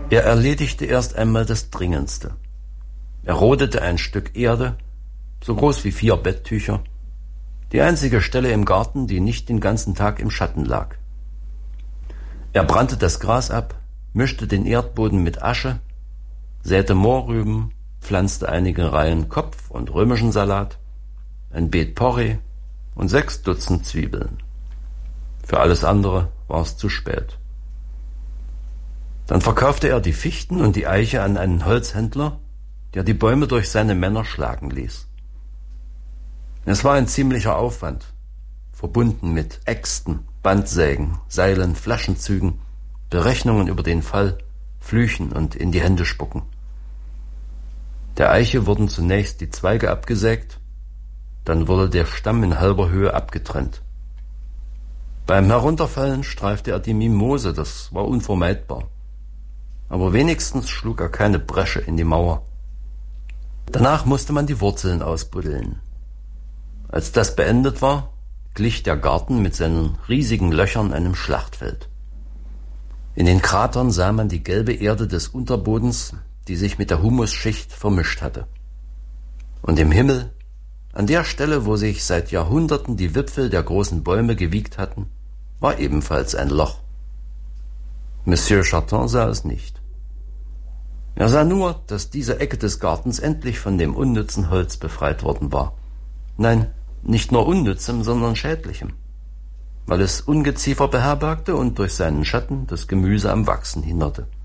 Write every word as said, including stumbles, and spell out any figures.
Er erledigte erst einmal das Dringendste. Er rodete ein Stück Erde, so groß wie vier Betttücher, die einzige Stelle im Garten, die nicht den ganzen Tag im Schatten lag. Er brannte das Gras ab, mischte den Erdboden mit Asche, säte Mohrrüben, pflanzte einige Reihen Kopf- und römischen Salat, ein Beet Porree und sechs Dutzend Zwiebeln. Für alles andere war es zu spät. Dann verkaufte er die Fichten und die Eiche an einen Holzhändler, der die Bäume durch seine Männer schlagen ließ. Es war ein ziemlicher Aufwand, verbunden mit Äxten, Bandsägen, Seilen, Flaschenzügen, Berechnungen über den Fall, Flüchen und in die Hände spucken. Der Eiche wurden zunächst die Zweige abgesägt, dann wurde der Stamm in halber Höhe abgetrennt. Beim Herunterfallen streifte er die Mimose, das war unvermeidbar. Aber wenigstens schlug er keine Bresche in die Mauer. Danach musste man die Wurzeln ausbuddeln. Als das beendet war, glich der Garten mit seinen riesigen Löchern einem Schlachtfeld. In den Kratern sah man die gelbe Erde des Unterbodens, die sich mit der Humusschicht vermischt hatte. Und im Himmel, an der Stelle, wo sich seit Jahrhunderten die Wipfel der großen Bäume gewiegt hatten, war ebenfalls ein Loch. Monsieur Charton sah es nicht. Er sah nur, dass diese Ecke des Gartens endlich von dem unnützen Holz befreit worden war. Nein, nicht nur unnützem, sondern schädlichem, weil es Ungeziefer beherbergte und durch seinen Schatten das Gemüse am Wachsen hinderte.